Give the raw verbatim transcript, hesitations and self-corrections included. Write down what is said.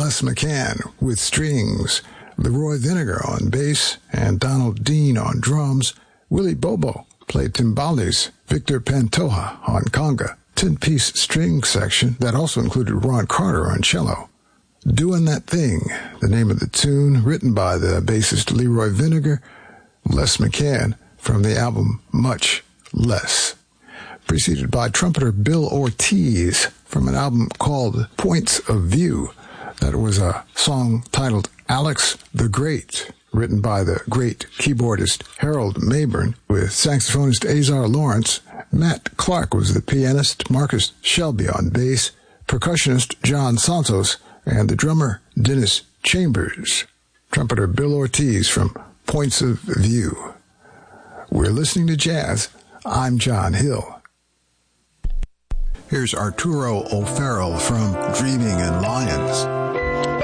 Les McCann with strings, Leroy Vinegar on bass, and Donald Dean on drums. Willie Bobo played timbales, Victor Pantoja on conga, ten-piece string section that also included Ron Carter on cello. Doin' That Thing, the name of the tune, written by the bassist Leroy Vinegar, Les McCann, from the album Much Less. Preceded by trumpeter Bill Ortiz from an album called Points of View. That was a song titled Alex the Great, written by the great keyboardist Harold Mayburn with saxophonist Azar Lawrence. Matt Clark was the pianist, Marcus Shelby on bass, percussionist John Santos, and the drummer Dennis Chambers. Trumpeter Bill Ortiz from Points of View. We're listening to jazz. I'm John Hill. Here's Arturo O'Farrell from Dreaming and Lion.